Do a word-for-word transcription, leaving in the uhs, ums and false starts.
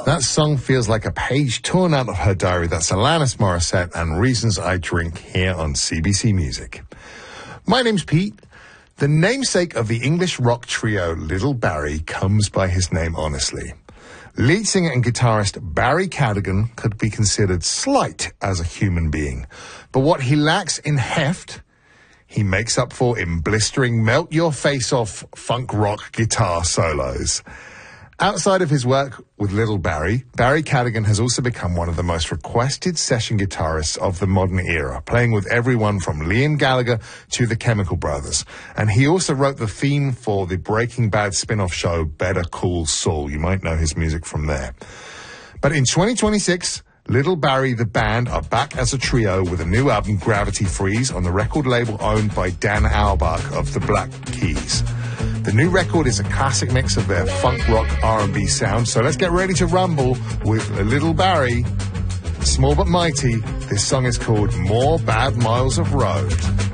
That song feels like a page torn out of her diary. That's Alanis Morissette and Reasons I Drink here on C B C Music. My name's Pete. The namesake of the English rock trio Little Barrie comes by his name honestly. Lead singer and guitarist Barry Cadogan could be considered slight as a human being, but what he lacks in heft, he makes up for in blistering, melt-your-face-off funk rock guitar solos. Outside of his work with Little Barrie, Barry Cadogan has also become one of the most requested session guitarists of the modern era, playing with everyone from Liam Gallagher to the Chemical Brothers. And he also wrote the theme for the Breaking Bad spin-off show Better Call Saul. You might know his music from there. But in twenty twenty-six, Little Barrie, the band, are back as a trio with a new album, Gravity Freeze, on the record label owned by Dan Auerbach of the Black Keys. The new record is a classic mix of their funk rock R and B sound, so let's get ready to rumble with Little Barrie. Small but mighty, this song is called More Bad Miles of Road.